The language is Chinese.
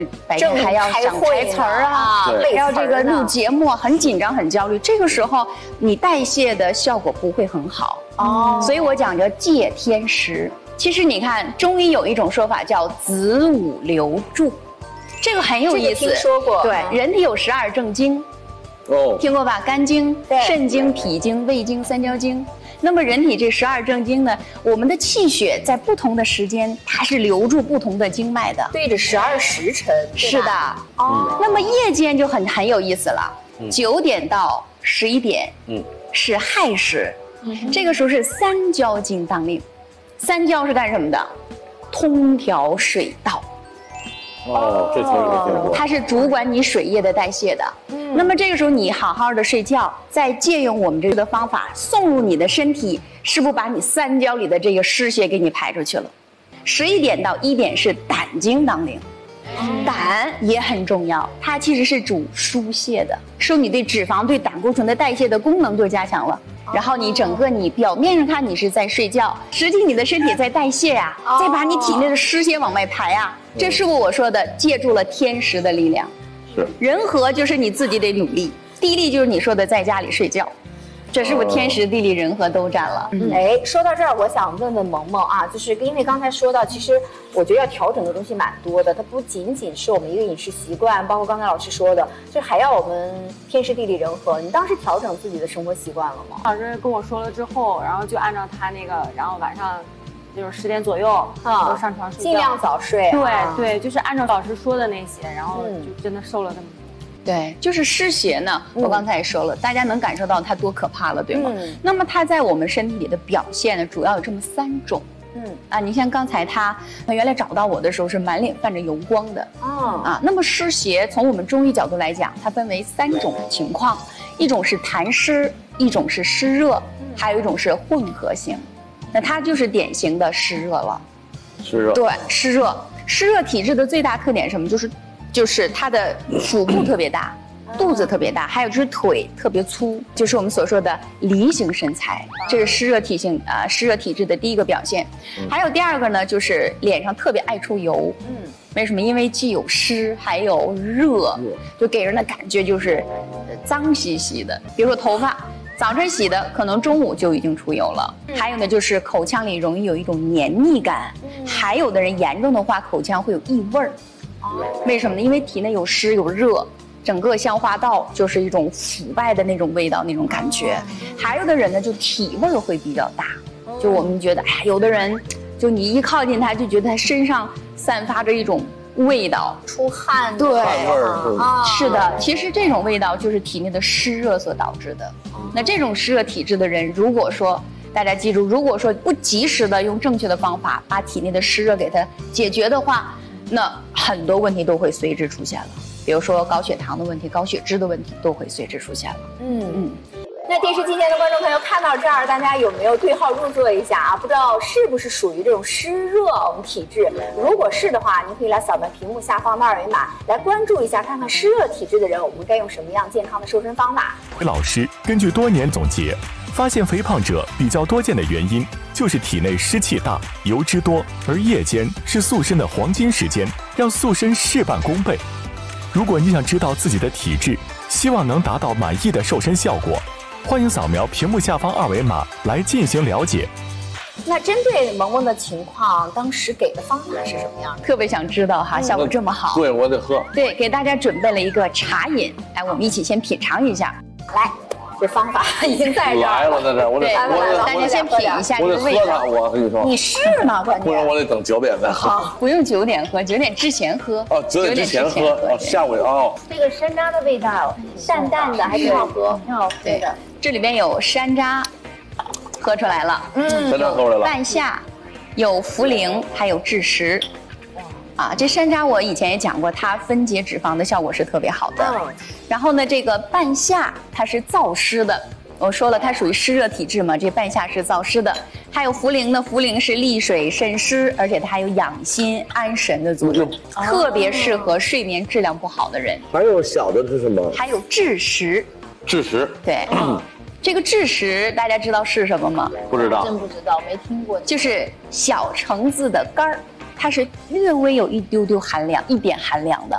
白天还要想台词儿啊，还要这个录节目，很紧张很焦虑。这个时候你代谢的效果不会很好哦。所以我讲究戒天时。其实你看中医有一种说法叫子午流注，这个很有意思。 听说过。 对，人体有12正经，听过吧？肝经、肾经、脾经、胃经、三焦经。那么人体这12正经呢，我们的气血在不同的时间，它是流注不同的经脉的， 对着12时辰。 是的。那么夜间就很有意思了，9点到11点，是亥时，这个时候是三焦经当令。三焦是干什么的？通调水道。 这词儿听过。 它是主管你水液的代谢的。那么这个时候你好好的睡觉，再借用我们这个方法送入你的身体，是不是把你三焦里的这个湿邪给你排出去了？11点到1点是胆经当令。胆也很重要，它其实是主疏泄的，受你对脂肪、对胆固醇的代谢的功能就加强了。然后你整个你表面上看你是在睡觉，实际你的身体在代谢呀，再把你体内的湿邪往外排啊。这是不是我说的借助了天时的力量？ 是。 人和就是你自己得努力，地利就是你说的在家里睡觉。这是不是天时地利人和都占了？ 说到这儿，我想问问萌萌啊，就是因为刚才说到，其实我觉得要调整的东西蛮多的，它不仅仅是我们一个饮食习惯，包括刚才老师说的，就还要我们天时地利人和。你当时调整自己的生活习惯了吗？ 老师跟我说了之后，然后就按照他那个，然后晚上就是10点左右都上床睡觉， 尽量早睡。 对，就是按照老师说的那些，然后就真的瘦了那么多。 对，就是湿邪呢，我刚才也说了，大家能感受到它多可怕了，对吗？那么它在我们身体里的表现呢，主要有这么3种。你像刚才他原来找到我的时候是满脸泛着油光的。那么湿邪从我们中医角度来讲，它分为3种情况，一种是痰湿，一种是湿热，还有一种是混合型。那它就是典型的湿热了。 湿热。 对，湿热。湿热体质的最大特点是什么？就是它的腹部特别大，肚子特别大，还有就是腿特别粗，就是我们所说的梨形身材，这是湿热体质的第一个表现。还有第2个呢，就是脸上特别爱出油。为什么？因为既有湿还有热，就给人的感觉就是脏兮兮的。比如说头发，早晨洗的，可能中午就已经出油了。还有呢，就是口腔里容易有一种黏腻感，还有的人严重的话，口腔会有异味儿。为什么呢？因为体内有湿有热，整个消化道就是一种腐败的那种味道，那种感觉。还有的人呢，就体味会比较大，就我们觉得，有的人就你一靠近他，就觉得他身上散发着一种味道， 出汗。 对， 汗味儿。 是的，其实这种味道就是体内的湿热所导致的。那这种湿热体质的人，如果说大家记住，如果说不及时的用正确的方法把体内的湿热给它解决的话，那很多问题都会随之出现了，比如说高血糖的问题、高血脂的问题都会随之出现了。 那电视机前的观众朋友看到这儿，大家有没有对号入座一下啊？不知道是不是属于这种湿热我们体质？如果是的话，您可以来扫描屏幕下方的2维码，来关注一下，看看湿热体质的人，我们该用什么样健康的瘦身方法。 老师根据多年总结，发现肥胖者比较多见的原因就是体内湿气大、油脂多，而夜间是塑身的黄金时间，让塑身事半功倍。如果你想知道自己的体质，希望能达到满意的瘦身效果，欢迎扫描屏幕下方2维码来进行了解。 那针对萌萌的情况，当时给的方法是什么样的？ 特别想知道哈，效果这么好。 对，我得喝。 对，给大家准备了一个茶饮，来，我们一起先品尝一下。 来，这方法已经在这儿来了，在这儿，我得， 大家先品一下这个味道。 我跟你说， 你是吗？关键不然我得等9点再喝。 好，不用9点喝，9点之前喝。 9点之前喝。下午这个山楂的味道，淡淡的，还挺好喝，挺好喝的。 这里边有山楂，喝出来了。 山楂喝出来了。 半夏，有茯苓，还有枳实。这山楂我以前也讲过，它分解脂肪的效果是特别好的。然后呢，这个半夏它是燥湿的，我说了它属于湿热体质嘛，这半夏是燥湿的。还有茯苓呢，茯苓是利水渗湿，而且它还有养心安神的作用，特别适合睡眠质量不好的人。 还有小的是什么？ 还有枳实。 枳实。 对。这个枳实大家知道是什么吗？ 不知道。 真不知道，没听过。 就是小橙子的干儿。它是略微有一丢丢寒凉，一点寒凉的，